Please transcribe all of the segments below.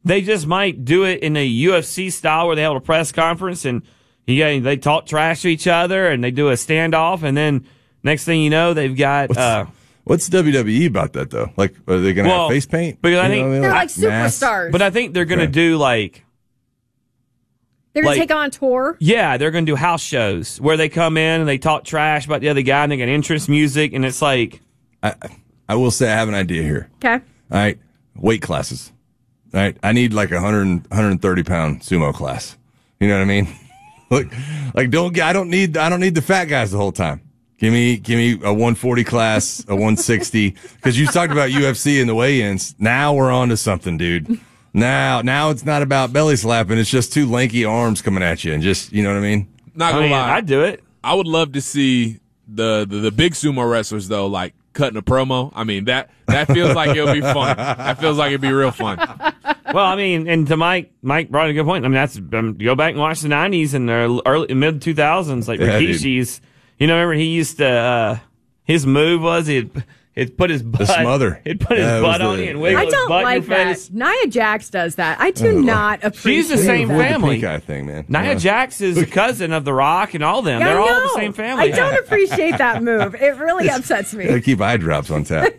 they just might do it in a UFC style where they hold a press conference and they talk trash to each other and they do a standoff, and then next thing you know, they've got. What's WWE about that though? Like, are they going to have face paint? Because I think they're like superstars. But I think they're going to do like. They're going to take on tour? Yeah, they're going to do house shows where they come in and they talk trash about the other guy and they got entrance music, and it's like... I will say I have an idea here. Okay. All right. Weight classes. All right. I need like a 130-pound sumo class. You know what I mean? I don't need the fat guys the whole time. Give me a 140 class, a 160. Because you talked about UFC and the weigh-ins. Now we're on to something, dude. Now it's not about belly slapping. It's just two lanky arms coming at you, and just, you know what I mean? Not gonna lie, I'd do it. I would love to see the big sumo wrestlers though, like cutting a promo. I mean that feels like it'll be fun. That feels like it'd be real fun. Well, I mean, and to Mike brought a good point. I mean, that's go back and watch the '90s and the early mid 2000s, like Rikishi's. You know, remember he used to his move was he'd put his butt. The smother. He'd put his butt on you and wiggle his butt in your face. Nia Jax does that. I do not appreciate She's the same that. family. The pink eye thing, man. Nia Jax is a cousin of The Rock and all them. Yeah, They're all the same family. I don't appreciate that move. It really upsets me. Gotta keep eye drops on tap.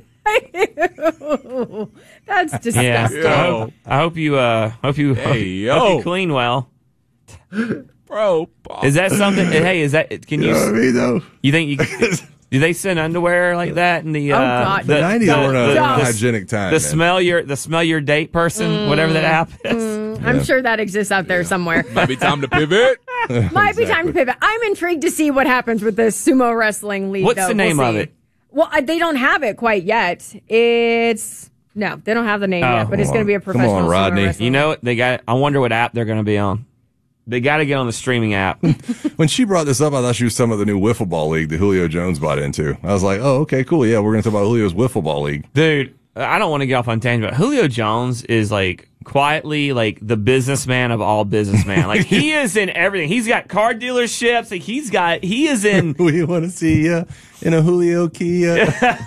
That's disgusting. Yeah. I hope you clean well. Bro. Is that something? Hey, can you? You know what I mean, though? You think you? Do they send underwear like that in the? God. The 90s weren't a hygienic time. The smell your date person, whatever that app is. I'm sure that exists out there somewhere. Might be time to pivot. Might be time to pivot. I'm intrigued to see what happens with this sumo wrestling league. What's the name of it? Well, they don't have it quite yet. They don't have the name yet, but it's going to be a professional. Come on, Rodney. Sumo wrestling. You know what they got? I wonder what app they're going to be on. They got to get on the streaming app. When she brought this up, I thought she was talking about the new wiffle ball league that Julio Jones bought into. I was like, oh, okay, cool. Yeah, we're going to talk about Julio's wiffle ball league. Dude, I don't want to get off on tangent, but Julio Jones is like quietly like the businessman of all businessmen. Like he is in everything. He's got car dealerships. Like he is in. We want to see you in a Julio Kia.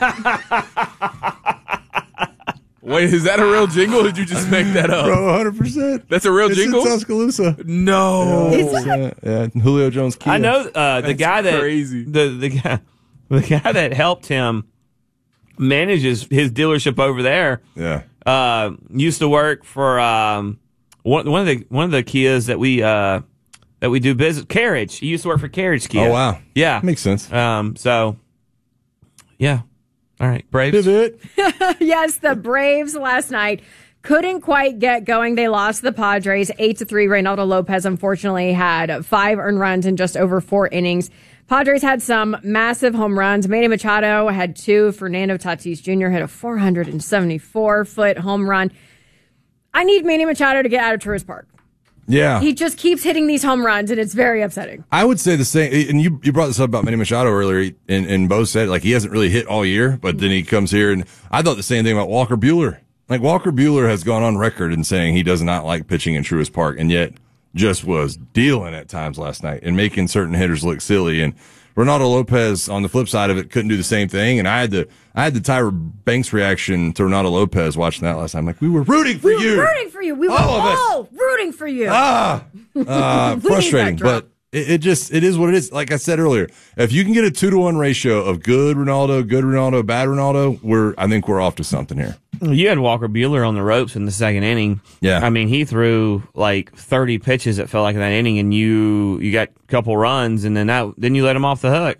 Wait, is that a real jingle? Or did you just make that up? Bro, 100%. That's a real jingle? It's in Tuscaloosa. No. Yeah, Julio Jones Kia. I know the guy that crazy. The guy that helped him manages his dealership over there. Yeah. Used to work for one of the Kias that we do business. Carriage. He used to work for Carriage Kia. Oh wow. Yeah. Makes sense. So yeah. All right, Braves. Pivot. Yes, the Braves last night couldn't quite get going. They lost the Padres 8-3. Reynaldo Lopez, unfortunately, had 5 earned runs in just over 4 innings. Padres had some massive home runs. Manny Machado had 2. Fernando Tatis Jr. hit a 474-foot home run. I need Manny Machado to get out of Truist Park. Yeah. He just keeps hitting these home runs, and it's very upsetting. I would say the same. And you brought this up about Manny Machado earlier, and Bo said, like, he hasn't really hit all year, but then he comes here, and I thought the same thing about Walker Buehler. Like, Walker Buehler has gone on record in saying he does not like pitching in Truist Park, and yet just was dealing at times last night and making certain hitters look silly. And Reynaldo Lopez, on the flip side of it, couldn't do the same thing. And I had the Tyra Banks reaction to Reynaldo Lopez watching that last time. Like, we were rooting for you. We were rooting for you. We were all rooting for you. Frustrating, but it is what it is. Like I said earlier, if you can get a 2-to-1 ratio of good Ronaldo, bad Ronaldo, I think we're off to something here. You had Walker Buehler on the ropes in the second inning. Yeah. I mean, he threw like 30 pitches, it felt like, in that inning, and you got a couple runs, and then you let him off the hook.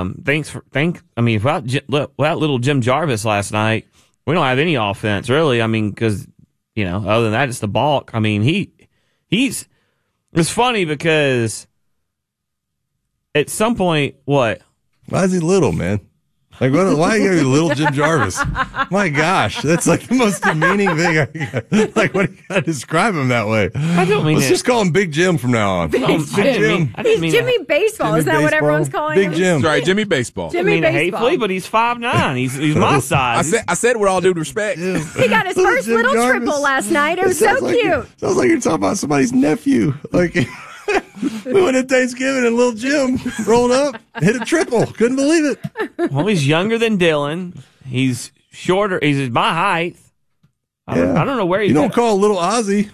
Without little Jim Jarvis last night, we don't have any offense, really. I mean, because, other than that, it's the balk. I mean, it's funny because at some point, what? Why is he little, man? Like, why are you little Jim Jarvis? My gosh, that's like the most demeaning thing. Like, what do you got to describe him that way? I don't mean Let's just call him Big Jim from now on. Big Jim. He's Jimmy Baseball. Isn't that what everyone's calling him? Big Jim. Sorry, Jimmy Baseball. Jimmy Baseball. Hatefully, but he's 5'9". He's my size. I said with all due respect. He got his first Jim little Jarvis. triple last night. It was so cute. Sounds like you're talking about somebody's nephew. Like, we went to Thanksgiving and little Jim rolled up, hit a triple. Couldn't believe it. Well, he's younger than Dylan. He's shorter. He's my height. I don't know where he's. You don't call little Ozzy